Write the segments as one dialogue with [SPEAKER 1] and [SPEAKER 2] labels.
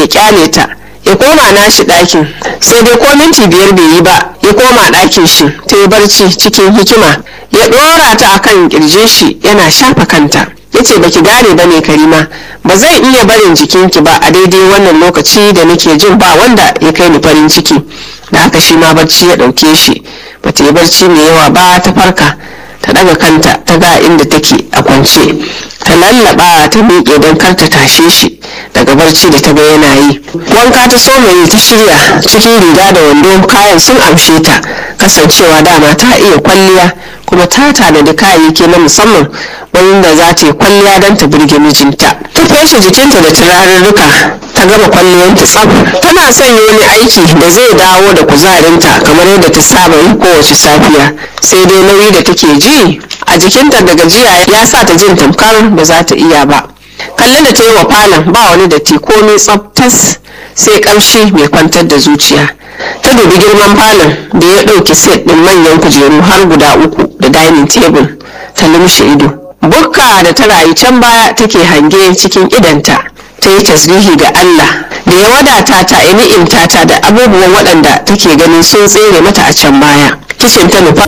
[SPEAKER 1] ya kyale ta ya koma nashi ɗakin. Sai dai ko minti 5 bai yi ba ya koma ɗakin shi ta yi barci cikin hikima. Ya ɗora ta akan kirjin shi yana shafa kanta. Ya ce baki gane ba ne Karima, ba zan iya barin jikinki ba a daidai wannan lokaci da nake jin ba wanda ya kai ni farin ciki. Da haka shi ma barci ya ɗauke shi. Bata yi barci mai yawa ba ta farka ta ɗaga kanta ta ga inda take a kwance. Ta lallaba ta miƙe don kar ta tashe shi daga barci da ta ga yana yi. Wanka ta soma yi ta shirya cikin riga da wando, kayan sun amshe ta kasancewa dama ta iya kwalliya kuma ta tanadi kayayyaki na musamman wanda za ta yi kwalliya don ta birge mijinta. Ta feshe jikinta da turarurruka ta gama kwalliyanta tsaf. Tana son yi wani aiki da zai dawo da kuzarinta kamar yadda ta saba yi kowace safiya, sai dai nauyi da take ji a jikinta da gajiya ya sa ta jin tamkar ba za ta iya ba. Kalle da ta yi wa falon ba wani datti komai tsaftas sai kamshi mai kwantar da zuciya. Ta dubi girman falon da ya ɗauki set ɗin manyan kujeru har guda 3 da dining table. Ta lumshe ido. Bukka da ta rayu can baya take hange cikin idanta. Ta yi tasbihi ga Allah da ya wadata ta ni'imta ta da abubuwan waɗanda take ganin sun tsere mata a can baya. Kishin ta nufa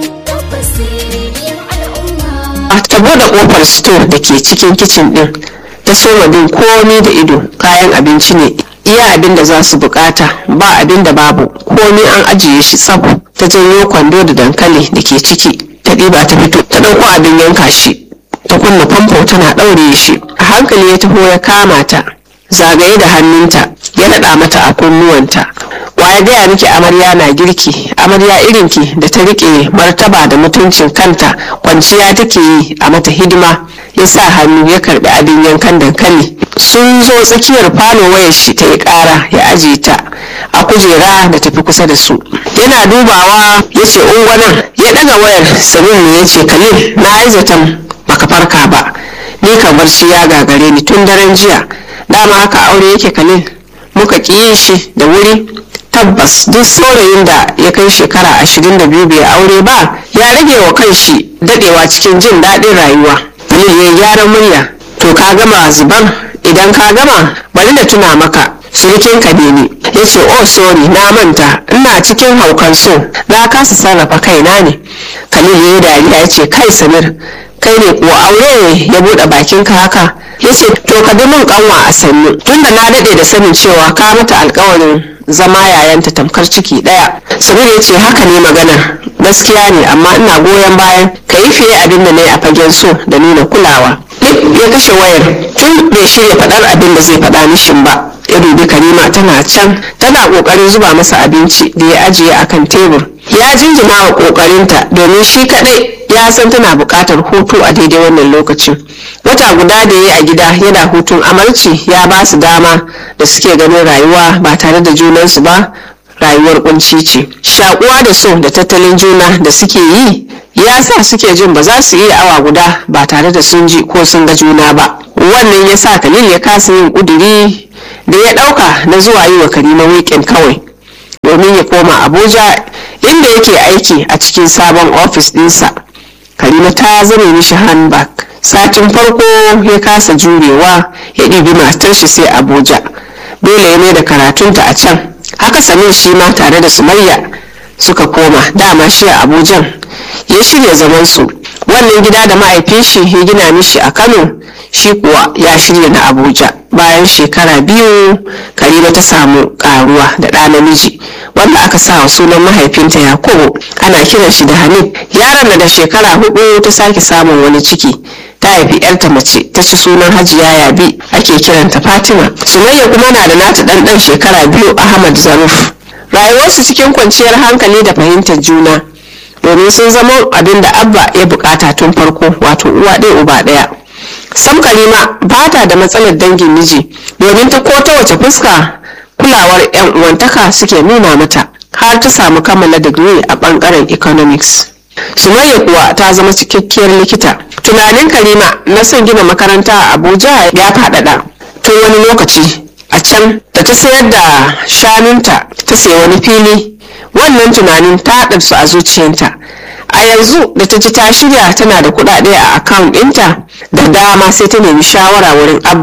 [SPEAKER 1] ta bude kofar store da ke cikin kicin din. Ta soma bin komi da ido. Kayan abinci ne iya abin da za su bukata, ba abin da babu, komi an ajiye shi tsaf. Ta janyo kwando da dankali da ke ciki ta ɗiba ta fito ta ɗauko abin yanka shi ta kunna famfo tana ɗaure shi. A hankali ya taho ya kama ta zagaye da hannunta ya naɗa mata a kunnuwanta. Wa ya gaya miki amarya na girki? Amarya irinki da ta riƙe martaba da mutuncin kanta kwanciya take yi a mata hidima. Ya sa hannu ya karɓi abin yankan dankali. Sun zo tsakiyar falo wayar shi ta yi ƙara ya aje ta a kujera da tafi kusa da su. Yana dubawa ya ce ungwanan. Ya ɗaga wayar. Samir ne ya ce Khalil, na aizatan baka farka ba, ni kan barci ya gagare ni tun daren jiya. Dama haka aure yake Khalil, muka ƙi yin shi da wuri. Tabbas duk saurayin da ya kai shekara 22 bai aure ba ya rage wa kanshi dadewa cikin jin daɗin rayuwa. Khalil ya gyara murya. To ka gama zuban? Idan ka gama bari na tuna maka surukin ka ne. Ya ce oh sorry na manta, ina cikin haukan so na kasa sarrafa kaina ne. Khalil ya yi dariya ya ce kai Samir, kai ne kuwa aure ya buɗe bakinka haka? Ya ce to ka bi min kanwa a sannu, tunda na daɗe da sanin cewa ka mata alkawarin zama yayanta tamkar ciki ɗaya. Samir ya ce haka ne maganar, gaskiya ne, amma ina goyon bayan ka yi fiye abin da na yi a fagen so da nuna kulawa. Ya kashe wayar tun bai shirya faɗar abin da zai faɗa mishin ba. Ya dubi Karima tana can tana ƙoƙarin zuba masa abinci da ya ajiye akan tebur. Ya jinjina wa ƙoƙarinta domin shi kaɗai ya san tana buƙatar hutu a daidai wannan lokacin. Wata guda da ya yi a gida yana hutun amarci ya ba su dama da suke ganin rayuwa ba tare da junansu ba rayuwar kunci ce. Shakuwa da so da tattalin juna da suke yi ya sa suke jin ba za su iya awa guda ba tare da sun ji ko sun ga juna ba. Wannan ya sa Khalil ya kasa yin ƙuduri da ya ɗauka na zuwa yi wa Karima weekend kawai domin ya koma Abuja inda yake aiki a cikin sabon ofis ɗinsa. Karima ta zame mishi handbag. Satin farko ya kasa jurewa ya ɗibi matar shi sai Abuja. Dole ya mai da karatunta a can. Haka Samir shi ma tare da Sumayya suka koma. Dama shi a Abujan ya shirya zaman su. Wannan gida da mahaifin shi ya gina mishi a Kano, shi kuwa ya shirya na Abuja. Bayan shekara 2 Karima ta samu karuwa da ɗa namiji wanda aka sa wa sunan mahaifinta Yakubu, ana kiran shi da Hanif. Yaron da shekara 4 ta sake samun wani ciki, ta haifi yarta mace, ta ci sunan Hajiya Yabi, ake kiranta Fatima. Sumayya kuma na da nata ɗan shekara 2 Ahmad Zaruf. Rayuwarsu cikin kwanciyar hankali da fahimtar juna domin sun zama abin da Abba ya bukata tun farko, wato uwa ɗaya uba ɗaya. Sam Karima ba ta da matsalar dangin miji domin ta ko ta wace fuska kulawar 'yan uwantaka suke nuna mata, har ta samu kammala digiri a bangaren economics. Sumayya kuwa ta zama cikakkiyar likita. Tunanin Karima na son gina makaranta a Abuja ya faɗaɗa. Tun wani lokaci a can da ta sayar da shanunta ta sayi wani fili, wannan tunanin ta haɗarsu a zuciyarta. A yanzu da ta ji ta shirya tana da kuɗaɗe a account ɗinta da dama sai ta nemi shawara wurin Abba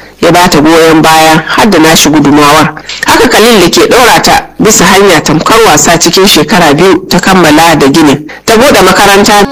[SPEAKER 1] ya bata goyon baya har da nashi gudumawar. Haka Khalil da ke ɗora ta bisa hanya tamkar wasa cikin shekara 2 ta kammala da ginin. Ta buɗe makaranta